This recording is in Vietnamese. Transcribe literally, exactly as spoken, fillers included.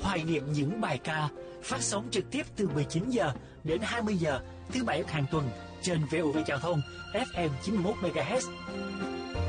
hoài niệm những bài ca, phát sóng trực tiếp từ mười chín giờ đến hai mươi giờ thứ bảy hàng tuần trên vê o vê Giao thông ép em chín mươi mốt mê ga héc.